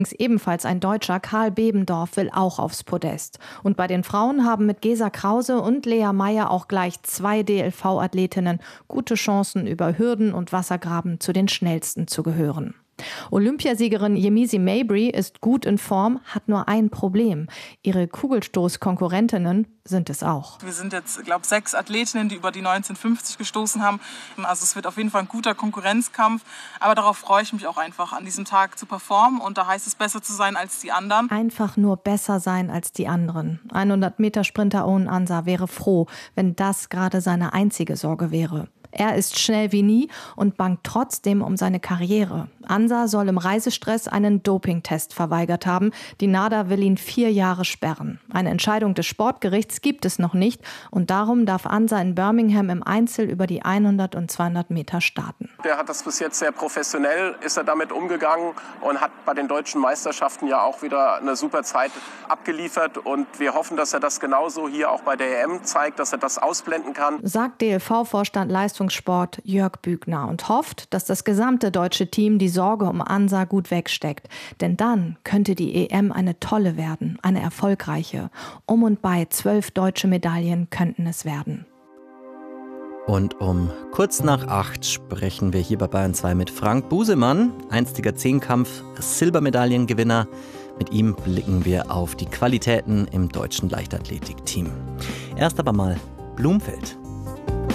Ebenfalls ein Deutscher, Karl Bebendorf, will auch aufs Podest. Und bei den Frauen haben mit Gesa Krause und Lea Meyer auch gleich 2 DLV-Athletinnen gute Chancen, über Hürden und Wassergraben zu den schnellsten zu gehören. Olympiasiegerin Yemisi Mabry ist gut in Form, hat nur ein Problem. Ihre Kugelstoß-Konkurrentinnen sind es auch. Wir sind jetzt, glaube ich, 6 Athletinnen, die über die 1950 gestoßen haben. Also es wird auf jeden Fall ein guter Konkurrenzkampf. Aber darauf freue ich mich auch einfach, an diesem Tag zu performen. Und da heißt es, besser zu sein als die anderen. Einfach nur besser sein als die anderen. 100-Meter-Sprinter Owen Ansah wäre froh, wenn das gerade seine einzige Sorge wäre. Er ist schnell wie nie und bangt trotzdem um seine Karriere. Ansah soll im Reisestress einen Dopingtest verweigert haben. Die NADA will ihn 4 Jahre sperren. Eine Entscheidung des Sportgerichts gibt es noch nicht und darum darf Ansah in Birmingham im Einzel über die 100 und 200 Meter starten. Der hat das bis jetzt sehr professionell, ist er damit umgegangen und hat bei den deutschen Meisterschaften ja auch wieder eine super Zeit abgeliefert. Und wir hoffen, dass er das genauso hier auch bei der EM zeigt, dass er das ausblenden kann. Sagt DLV-Vorstand Leistungssport Jörg Bügner und hofft, dass das gesamte deutsche Team die Sorge um Ansah gut wegsteckt. Denn dann könnte die EM eine tolle werden, eine erfolgreiche. Um und bei 12 deutsche Medaillen könnten es werden. Und um kurz nach 8 sprechen wir hier bei Bayern 2 mit Frank Busemann, einstiger Zehnkampf-Silbermedaillengewinner. Mit ihm blicken wir auf die Qualitäten im deutschen Leichtathletikteam. Erst aber mal Blumfeld.